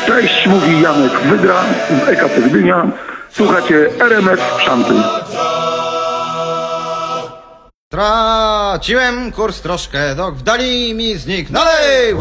Cześć, mówi Janek Wydra z EKC Gdynia. Słuchacie RMF Szanty. Traciłem kurs troszkę, dok w dali mi zniknął.